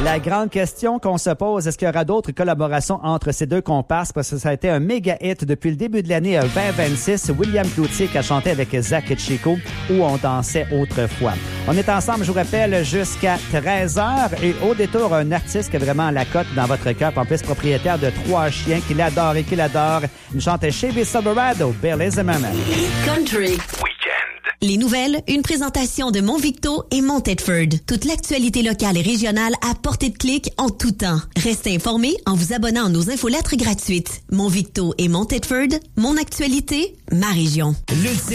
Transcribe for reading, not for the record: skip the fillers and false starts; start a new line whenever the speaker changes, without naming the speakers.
La grande question qu'on se pose, est-ce qu'il y aura d'autres collaborations entre ces deux comparses? Parce que ça a été un méga hit depuis le début de l'année 2026. William Cloutier qui a chanté avec Zach et Chico, Où on dansait autrefois. On est ensemble, je vous rappelle, jusqu'à 13h. Et au détour, un artiste qui est vraiment la cote dans votre cœur. En plus, propriétaire de 3 chiens qu'il adore et qu'il adore. Il chante Chevy Silverado, Billy Zimmerman.
Country. Les nouvelles, une présentation de Montvicto et Mont-Tedford. Toute l'actualité locale et régionale à portée de clic en tout temps. Restez informés en vous abonnant à nos infolettres gratuites. Montvicto et Mont-Tedford, mon actualité, ma région.
L'ultime